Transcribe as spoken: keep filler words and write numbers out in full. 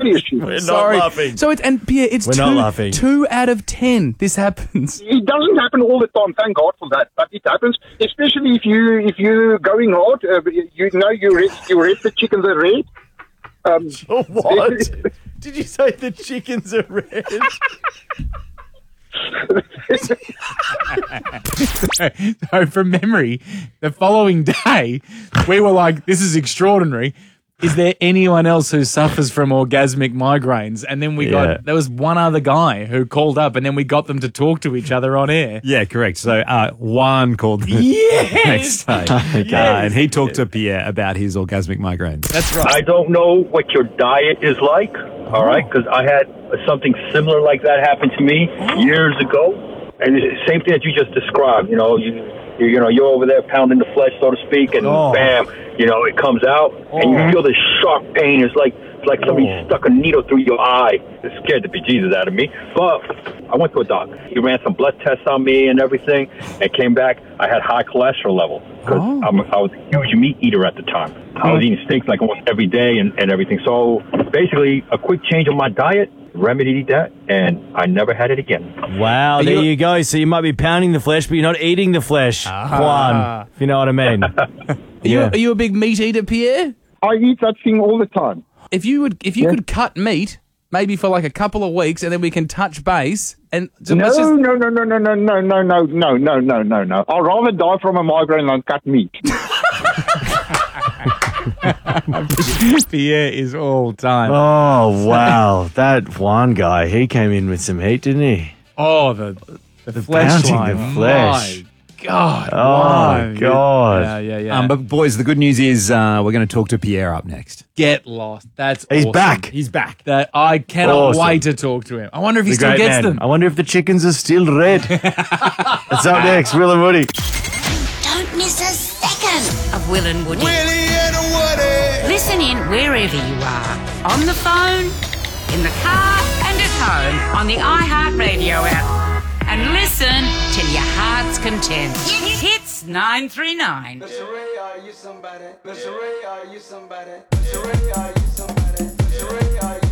Seriously. We're Sorry. not laughing. So it's and Pierre, it's We're two, not laughing. two out of ten. This happens. It doesn't happen all the time, thank God for that. But it happens, especially if you if you're going hard. Uh, you know, you read you read the chickens are red. Um, What? Did you say the chickens are red? So from memory, the following day, we were like, this is extraordinary. Is there anyone else who suffers from orgasmic migraines? And then we Yeah. got, there was one other guy who called up and then we got them to talk to each other on air. Yeah, correct. So uh, Juan called the Yes! next day. Yes. Uh, and he talked to Pierre about his orgasmic migraines. That's right. I don't know what your diet is like, all right, because I had something similar like that happen to me years ago. And it's the same thing that you just described. You know, you you, you know, you're over there pounding the flesh, so to speak, and Oh. bam, you know, it comes out, and you feel this sharp pain. It's like it's like somebody Oh. stuck a needle through your eye. It scared the bejesus out of me. But I went to a doc. He ran some blood tests on me and everything, and came back. I had high cholesterol level because Oh. I'm I was a huge meat eater at the time. I was eating steaks like almost every day and, and everything. So basically, a quick change of my diet remedied that, and I never had it again. Wow, there you- you go. So you might be pounding the flesh, but you're not eating the flesh, Juan, if you know what I mean. Are, you, Yeah. are you a big meat eater, Pierre? I eat that thing all the time. If you would, if you Yeah. could cut meat, maybe for like a couple of weeks, and then we can touch base. And so No, let's just, no, no, no, no, no, no, no, no, no, no, no, no, no. I'd rather die from a migraine than cut meat. Pierre is all time. Oh, wow. That Juan guy, he came in with some heat, didn't he? Oh, the the, The flesh pounding line. the flesh. My God. Oh, Wow. God. Yeah, yeah, yeah. Um, but boys, the good news is uh, we're going to talk to Pierre up next. Get lost. That's He's awesome. back. He's back. That I cannot Awesome. wait to talk to him. I wonder if he The still great gets man. them. I wonder if the chickens are still red. That's up next. Will and Woody. Don't miss a second of Will and Woody. Willie and Woody. Listen in wherever you are. On the phone, in the car, and at home on the iHeartRadio app. And listen till your heart's content. Hits nine three nine. Mister Ray, are you somebody? Mister Ray, are you somebody? Mister Ray, are you somebody? Mister Ray, are you